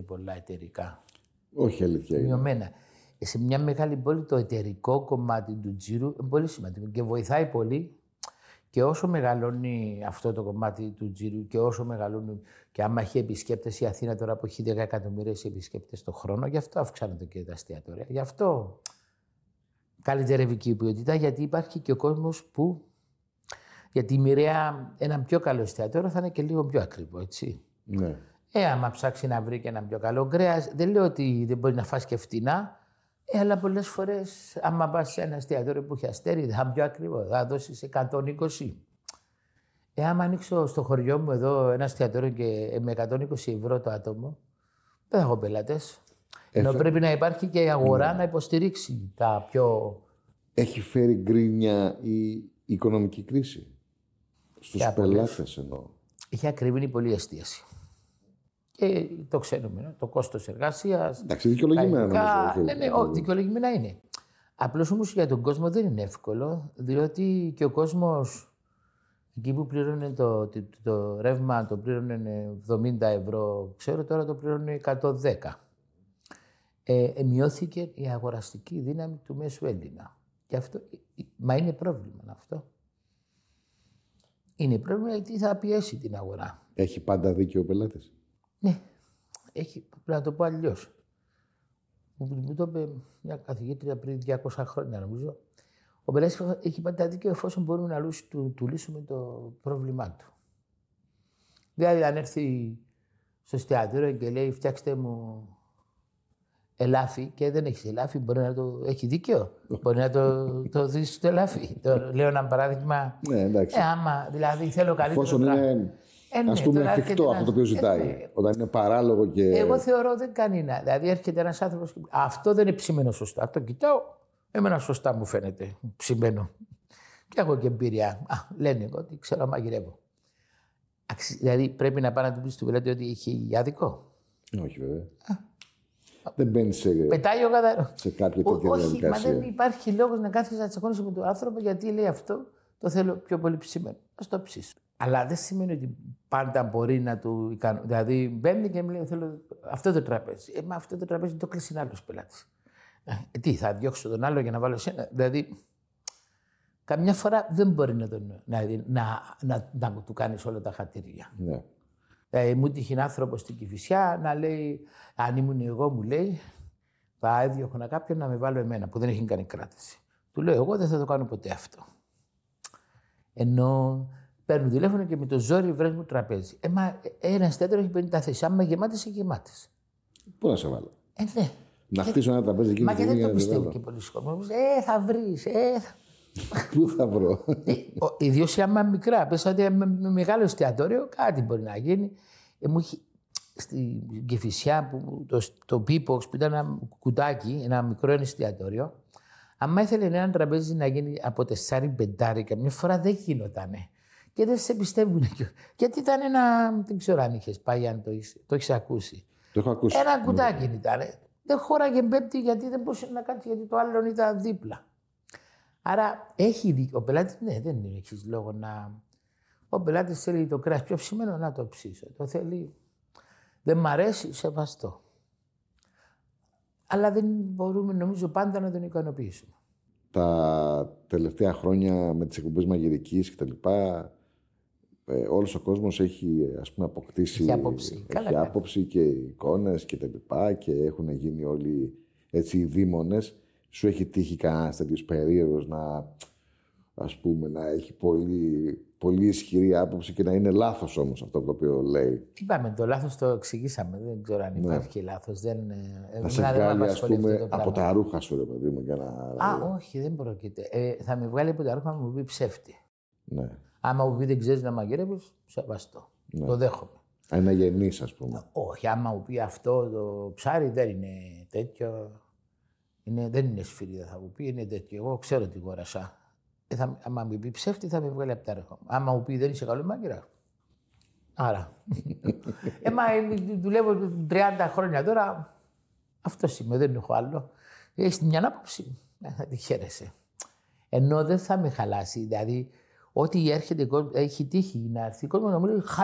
πολλά εταιρικά. Όχι, αλήθεια είναι. Μειωμένα. Σε μια μεγάλη πόλη το εταιρικό κομμάτι του τζίρου είναι πολύ σημαντικό και βοηθάει πολύ. Και όσο μεγαλώνει αυτό το κομμάτι του τζίρου και όσο μεγαλώνουν και άμα έχει επισκέπτες η Αθήνα τώρα που έχει 10 εκατομμύρια επισκέπτες το χρόνο, γι' αυτό αυξάνονται και τα εστιατόρια. Γι' αυτό καλύτερη η ποιότητα, γιατί υπάρχει και ο κόσμος που. Γιατί μοιραία ένα πιο καλό εστιατόριο θα είναι και λίγο πιο ακριβό, έτσι. Ναι. Άμα ψάξει να βρει και ένα πιο καλό κρέας, δεν λέω ότι δεν μπορεί να φας και φτηνά, αλλά πολλές φορές, άμα πας σε ένα εστιατόριο που έχει αστέρι, θα είναι πιο ακριβό, θα δώσεις 120. Άμα ανοίξω στο χωριό μου εδώ ένα εστιατόριο και με 120 ευρώ το άτομο, δεν θα έχω πελάτες. Ενώ πρέπει να υπάρχει και η αγορά να υποστηρίξει τα πιο. Έχει φέρει γκρίνια η οικονομική κρίση στους πελάτες εννοώ. Έχει ακριβήνει πολύ εστίαση. Και το ξέρουμε, το κόστος εργασίας. Εντάξει, δικαιολογημένα νομίζω. Ναι, δικαιολογημένα είναι. Απλώς όμως για τον κόσμο δεν είναι εύκολο, διότι και ο κόσμος εκεί που πλήρωνε το ρεύμα το πλήρωνε 70 ευρώ, ξέρω τώρα το πλήρωνε 110. Μειώθηκε η αγοραστική δύναμη του μέσου Έλληνα. Και αυτό, μα είναι πρόβλημα αυτό. Είναι πρόβλημα γιατί θα πιέσει την αγορά. Έχει πάντα δίκιο ο πελάτης. Ναι, έχει, πρέπει να το πω αλλιώς. Μου το είπε μια καθηγήτρια πριν 200 χρόνια νομίζω. Ο πελάτης έχει πάντα δίκιο εφόσον μπορούμε να του λύσουμε το πρόβλημά του. Δηλαδή αν έρθει στο εστιατόριο και λέει φτιάξτε μου ελάφι και δεν έχει ελάφι, μπορεί να το έχει δίκιο. Μπορεί να το δει στο ελάφι. Λέω ένα παράδειγμα. Ναι, εντάξει. Άμα δηλαδή θέλω καλύτερο. Εφόσον είναι ας πούμε εφικτό αυτό το οποίο ζητάει. Όταν είναι παράλογο και. Εγώ θεωρώ δεν κάνει να. Δηλαδή έρχεται ένα άνθρωπο και. Αυτό δεν είναι ψημένο σωστά. Το κοιτάω. Εμένα σωστά μου φαίνεται ψημένο. Και έχω και εμπειρία. Λένε εγώ ότι ξέρω μαγειρεύω. Δηλαδή πρέπει να πάει να του πει του πελάτη ότι έχει άδικο. Όχι βέβαια. Δεν μπαίνει σε. Πετάει ο καθαρό. Σε κάποια τέτοια διαδικασία. Όχι, μα δεν υπάρχει λόγο να κάθεσαι να τσακώνεσαι με τον άνθρωπο γιατί λέει αυτό. Το θέλω πιο πολύ ψημένο. Α το ψήσω. Αλλά δεν σημαίνει ότι πάντα μπορεί να του ικανοποιήσει. Δηλαδή μπαίνει και μου λέει: θέλω αυτό το τραπέζι. Μα αυτό το τραπέζι το κλείσει ένα άλλο πελάτη. Τι, θα διώξω τον άλλο για να βάλω εσένα. Δηλαδή, καμιά φορά δεν μπορεί να του κάνει όλα τα χατήρια. Ναι. Μου τύχει άνθρωπο στην Κηφισιά να λέει: αν ήμουν εγώ, μου λέει, θα έδιωχνα κάποιον να με βάλω εμένα που δεν έχει κάνει κράτηση. Του λέω: εγώ δεν θα το κάνω ποτέ αυτό. Ενώ παίρνω τηλέφωνο και με το ζόρι βρες μου τραπέζι. Ένα εστιατόριο έχει 50 θέσεις. Άμα γεμάτες, είναι γεμάτες. Πού να σε βάλω. Ναι. Να χτίσω ένα τραπέζι εκεί. Μα και δεν το πιστεύω και πολλοί κόσμοι. Θα βρεις. Πού θα βρω. Ιδίως άμα μικρά. Πες ότι με μεγάλο εστιατόριο κάτι μπορεί να γίνει. Μου έχει στην Κηφισιά το Πίποξ που ήταν ένα κουτάκι, ένα μικρό εστιατόριο. Αν ήθελε ένα τραπέζι να γίνει από 4-5, καμιά φορά δεν γινότανε. Και δεν σε πιστεύουν. Γιατί ήταν ένα. Δεν ξέρω αν είχε πάει, αν το έχει ακούσει. Το έχω ακούσει. Ένα κουτάκι ήταν. Δεν χώραγε πέπτη γιατί δεν μπορούσε να κάτσει, γιατί το άλλο ήταν δίπλα. Άρα έχει δίκιο. Ο πελάτη, ναι, δεν έχει λόγο να. Ο πελάτη θέλει το κρέας πιο ψημένο να το ψήσω. Το θέλει. Δεν μ' αρέσει, σεβαστό. Αλλά δεν μπορούμε, νομίζω, πάντα να τον ικανοποιήσουμε. Τα τελευταία χρόνια με τις εκπομπές μαγειρικής και τα λοιπά, όλος ο κόσμος έχει, ας πούμε, αποκτήσει. Έχει άποψη. Έχει άποψη και εικόνες και τα λοιπά και έχουν γίνει όλοι έτσι οι δήμονες. Σου έχει τύχει κανένας τέτοιος περίεργος να, ας πούμε, να έχει πολύ ισχυρή άποψη και να είναι λάθος όμως αυτό το οποίο λέει. Είπαμε, το λάθος το εξηγήσαμε. Δεν ξέρω αν υπάρχει λάθος. Να σε βγάλει, ας πούμε, από τα ρούχα σου, ρε παιδί μου, για να. Όχι, δεν πρόκειται. Θα με βγάλει από τα ρούχα μου πει ψεύτη. Ναι. Άμα μου πει δεν ξέρεις να μαγειρεύεις, σεβαστό. Ναι. Το δέχομαι. Αν είναι γεννής, ας πούμε. Όχι, άμα μου πει αυτό το ψάρι δεν είναι τέτοιο. Δεν είναι σφυρίδα, θα μου πει, είναι τέτοιο. Εγώ ξέρω τι γόρασα. Άμα μου πει ψεύτη, θα με βγάλει από τα ρούχα μου. Άμα μου πει δεν είσαι καλό μάγειρα. Άρα. Δουλεύω 30 χρόνια τώρα. Αυτό είμαι, δεν έχω άλλο. Έχει μια άποψη, θα τη χαίρεσαι. Ενώ δεν θα με χαλάσει. Δηλαδή, ό,τι έρχεται, έχει τύχει να έρθει κόσμο να μου λέει